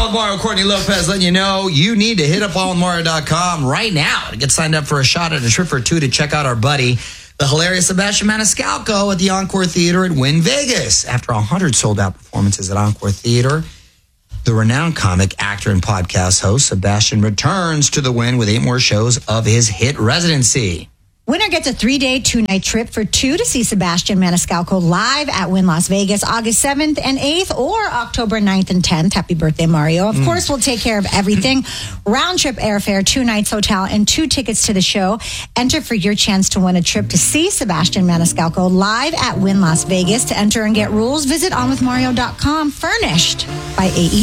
Mario, Courtney Lopez, letting you know you need to hit up allwithmario.com right now to get signed up for a shot at a trip for two to check out our buddy, the hilarious Sebastian Maniscalco at the Encore Theater at Wynn Vegas. After 100 sold-out performances at Encore Theater, the renowned comic, actor, and podcast host Sebastian returns to the Wynn with 8 more shows of his hit residency. Winner gets a 3-day, 2-night trip for two to see Sebastian Maniscalco live at Wynn Las Vegas, August 7th and 8th or October 9th and 10th. Happy birthday, Mario. Of course, we'll take care of everything. Round-trip airfare, 2 nights hotel, and 2 tickets to the show. Enter for your chance to win a trip to see Sebastian Maniscalco live at Wynn Las Vegas. To enter and get rules, visit onwithmario.com. Furnished by AE.